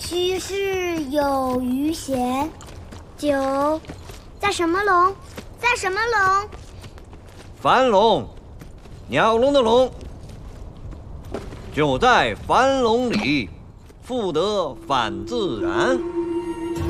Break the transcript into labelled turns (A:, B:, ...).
A: 居室有余弦，酒在什么笼？在什么笼？
B: 樊笼，鸟笼的笼。酒在樊笼里，复得返自然。